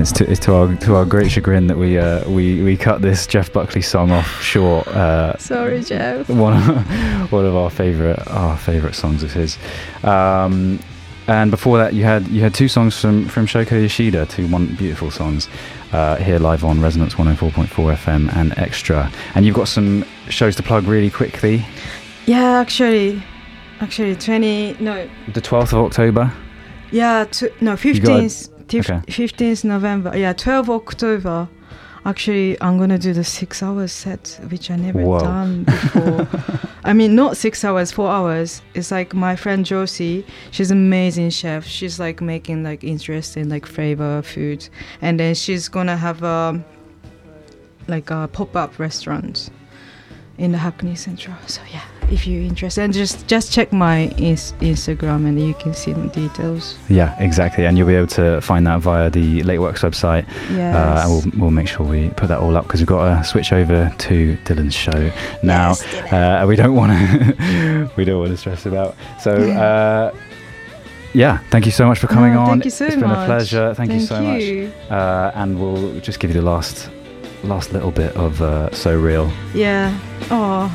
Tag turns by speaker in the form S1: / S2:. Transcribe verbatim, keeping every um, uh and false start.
S1: it's to, it's to our to our great chagrin that we uh, we we cut this Jeff Buckley song off short. Uh,
S2: Sorry, Jeff.
S1: One of, one of our favorite our favorite songs of his. Um, and before that, you had you had two songs from from Shoko Yoshida, two one beautiful songs. Uh, here live on Resonance one oh four point four F M and Extra. And you've got some shows to plug really quickly.
S2: Yeah, actually, actually twenty no.
S1: The twelfth of October.
S2: Yeah, t- no fifteenth.
S1: Okay.
S2: fifteenth November. Yeah, twelfth October. Actually, I'm gonna do the six hours set, which I never
S1: Whoa.
S2: done before. I mean, not six hours, four hours. It's like my friend Josie. She's an amazing chef. She's like making like interesting like flavor food, and then she's gonna have a like a pop-up restaurant in the Hackney Central. So yeah, if you're interested, and just just check my ins- Instagram and you can see the details.
S1: Yeah, exactly, and you'll be able to find that via the Late Works website.
S2: Yes.
S1: Uh, and we'll we'll make sure we put that all up because we've got to switch over to Dylan's show now.
S2: Yes, Dylan.
S1: uh, we don't want to we don't want to stress about. So. Uh, Yeah, thank you so much for coming
S2: No,
S1: on.
S2: thank you so
S1: it's been
S2: much.
S1: a pleasure. Thank,
S2: Thank
S1: you so
S2: you.
S1: much. Uh, and we'll just give you the last last little bit of uh, So Real.
S2: Yeah. Oh.